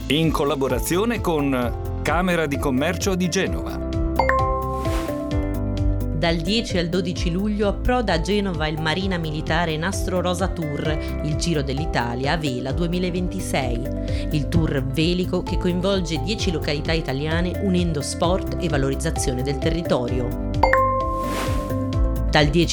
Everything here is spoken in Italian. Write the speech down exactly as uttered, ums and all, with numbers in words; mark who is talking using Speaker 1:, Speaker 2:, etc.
Speaker 1: in collaborazione con Camera di Commercio di Genova.
Speaker 2: Dal dieci al dodici luglio approda a Genova il Marina Militare Nastro Rosa Tour, il Giro dell'Italia a vela duemilaventisei. Il tour velico che coinvolge dieci località italiane unendo sport e valorizzazione del territorio. Dal dieci